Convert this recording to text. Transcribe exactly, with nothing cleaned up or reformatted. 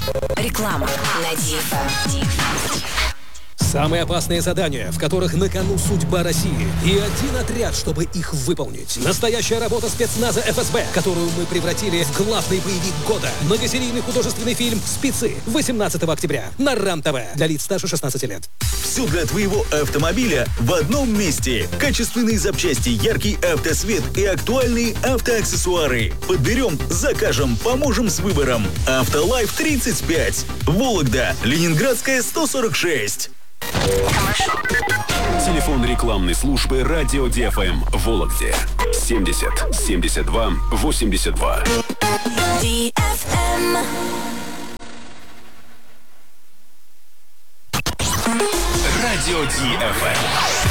Реклама на ди эф эм. Самые опасные задания, в которых на кону судьба России. И один отряд, чтобы их выполнить. Настоящая работа спецназа эф эс бэ, которую мы превратили в главный боевик года. Многосерийный художественный фильм «Спецы» восемнадцатого октября на РАН-ТВ. Для лиц старше шестнадцати лет. Все для твоего автомобиля в одном месте. Качественные запчасти, яркий автосвет и актуальные автоаксессуары. Подберем, закажем, поможем с выбором. Автолайф тридцать пять. Вологда, Ленинградская, сто сорок шесть. Телефон рекламной службы «Радио ди эф эм» в Вологде. семьдесят семьдесят два восемьдесят два. ди эф эм. Радио ди эф эм.